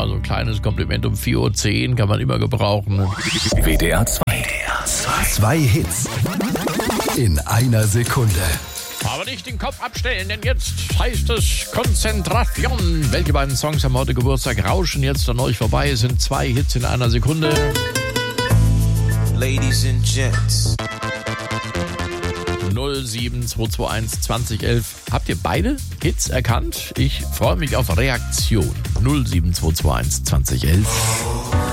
mal so ein kleines Kompliment um 4:10 Uhr kann man immer gebrauchen. WDR 2. Zwei Hits in einer Sekunde. Aber nicht den Kopf abstellen, denn jetzt heißt es Konzentration. Welche beiden Songs haben heute Geburtstag? Rauschen jetzt an euch vorbei. Es sind 2 Hits in einer Sekunde. Ladies and Gents. 07221 2011. Habt ihr beide Hits erkannt? Ich freue mich auf Reaktion. 07221 2011.